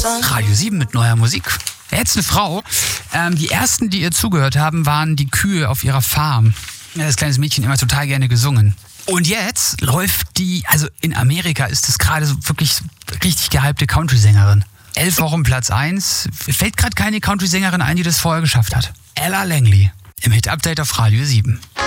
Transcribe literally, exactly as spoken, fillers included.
Radio sieben mit neuer Musik. Jetzt eine Frau. Ähm, die ersten, die ihr zugehört haben, waren die Kühe auf ihrer Farm. Ja, das kleine Mädchen immer total gerne gesungen. Und jetzt läuft die, also in Amerika ist es gerade so wirklich richtig gehypte Country-Sängerin. Elf Wochen Platz eins. Fällt gerade keine Country-Sängerin ein, die das vorher geschafft hat. Ella Langley im Hit-Update auf Radio sieben.